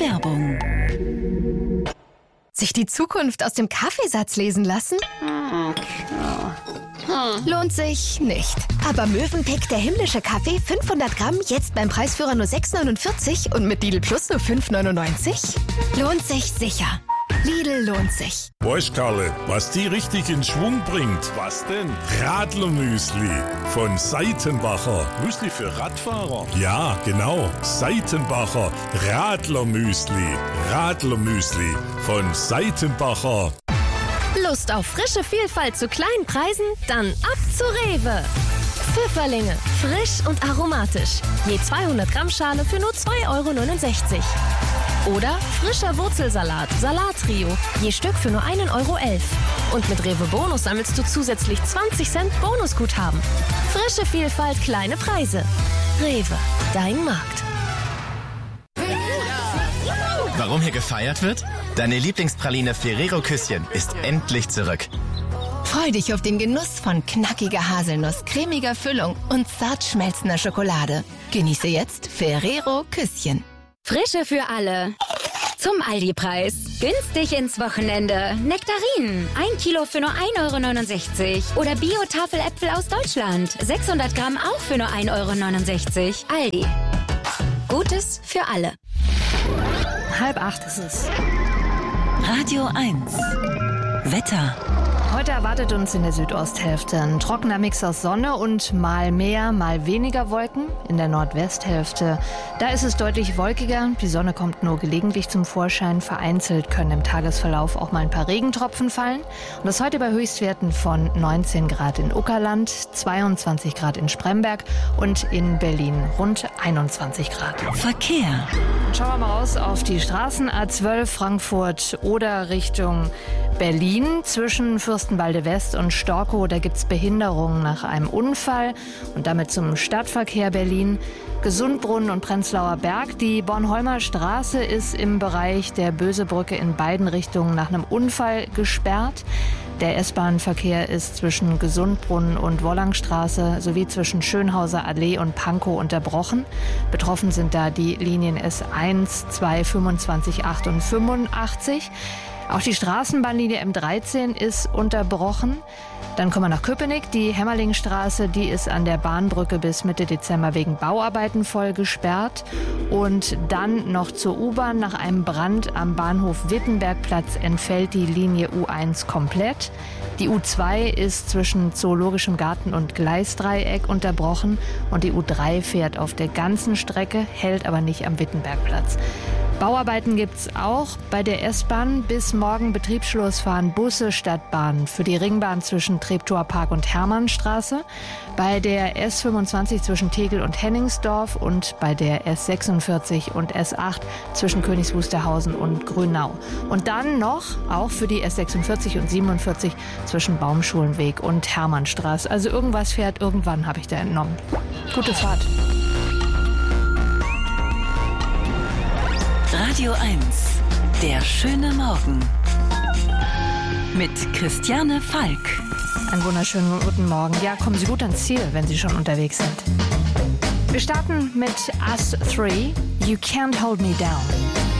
Werbung. Sich die Zukunft aus dem Kaffeesatz lesen lassen? Lohnt sich nicht. Aber Mövenpick, der himmlische Kaffee, 500 Gramm, jetzt beim Preisführer nur 6,49 und mit Lidl Plus nur 5,99? Lohnt sich sicher. Lidl lohnt sich. Weißt, Karle, was die richtig in Schwung bringt? Was denn? Radlermüsli von Seitenbacher. Müsli für Radfahrer? Ja, genau. Seitenbacher Radlermüsli. Radlermüsli von Seitenbacher. Lust auf frische Vielfalt zu kleinen Preisen? Dann ab zu Rewe. Pfifferlinge, frisch und aromatisch. Je 200 Gramm Schale für nur 2,69 €. Oder frischer Wurzelsalat, Salattrio, je Stück für nur 1,11 €. Und mit Rewe Bonus sammelst du zusätzlich 20 Cent Bonusguthaben. Frische Vielfalt, kleine Preise. Rewe, dein Markt. Warum hier gefeiert wird? Deine Lieblingspraline Ferrero Küsschen ist endlich zurück. Freu dich auf den Genuss von knackiger Haselnuss, cremiger Füllung und zart schmelzender Schokolade. Genieße jetzt Ferrero Küsschen. Frische für alle. Zum Aldi-Preis. Günstig ins Wochenende. Nektarinen. 1 Kilo für nur 1,69 €. Oder Bio-Tafeläpfel aus Deutschland. 600 Gramm auch für nur 1,69 €. Aldi. Gutes für alle. 7:30 ist es. Radio 1. Wetter. Heute erwartet uns in der Südosthälfte ein trockener Mix aus Sonne und mal mehr, mal weniger Wolken. In der Nordwesthälfte, da ist es deutlich wolkiger. Die Sonne kommt nur gelegentlich zum Vorschein. Vereinzelt können im Tagesverlauf auch mal ein paar Regentropfen fallen. Und das heute bei Höchstwerten von 19 Grad in Uckerland, 22 Grad in Spremberg und in Berlin rund 21 Grad. Verkehr. Schauen wir mal raus auf die Straßen. A12 Frankfurt oder Richtung Berlin zwischen Fürstenwalde West und Storkow. Da gibt es Behinderungen nach einem Unfall und damit zum Stadtverkehr Berlin. Gesundbrunnen und Prenzlauer Berg. Die Bornholmer Straße ist im Bereich der Bösebrücke in beiden Richtungen nach einem Unfall gesperrt. Der S-Bahn-Verkehr ist zwischen Gesundbrunnen und Wollangstraße sowie zwischen Schönhauser Allee und Pankow unterbrochen. Betroffen sind da die Linien S1, 2, 25, 8 und 85. Auch die Straßenbahnlinie M13 ist unterbrochen. Dann kommen wir nach Köpenick. Die Hämmerlingstraße, die ist an der Bahnbrücke bis Mitte Dezember wegen Bauarbeiten voll gesperrt. Und dann noch zur U-Bahn. Nach einem Brand am Bahnhof Wittenbergplatz entfällt die Linie U1 komplett. Die U2 ist zwischen Zoologischem Garten und Gleisdreieck unterbrochen. Und die U3 fährt auf der ganzen Strecke, hält aber nicht am Wittenbergplatz. Bauarbeiten gibt's auch bei der S-Bahn. Bis morgen Betriebsschluss fahren Busse statt Bahnen für die Ringbahn zwischen Treptower Park und Hermannstraße, bei der S25 zwischen Tegel und Henningsdorf und bei der S46 und S8 zwischen Königs Wusterhausen und Grünau. Und dann noch auch für die S46 und 47 zwischen Baumschulenweg und Hermannstraße. Also irgendwas fährt irgendwann, habe ich da entnommen. Gute Fahrt. Radio 1. Der schöne Morgen. Mit Christiane Falk. Einen wunderschönen guten Morgen. Ja, kommen Sie gut ans Ziel, wenn Sie schon unterwegs sind. Wir starten mit Us 3. You Can't Hold Me Down.